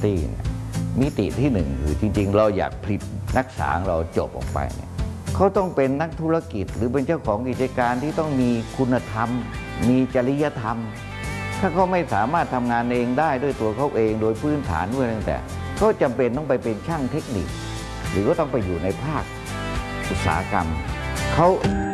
University เนี่ยมิติที่หนึ่งคือจริงๆเราอยากผลิตนักศึกษาเราจบออกไปเนี่ยเขาต้องเป็นนักธุรกิจหรือเป็นเจ้าของกิจการที่ต้องมีคุณธรรมมีจริยธรรมถ้าเขาไม่สามารถทำงานเองได้ด้วยตัวเขาเองโดยพื้นฐานด้วยตั้งแต่ก็จำเป็นต้องไปเป็นช่างเทคนิคหรือก็ต้องไปอยู่ในภาคอุตสาหกรรมเขา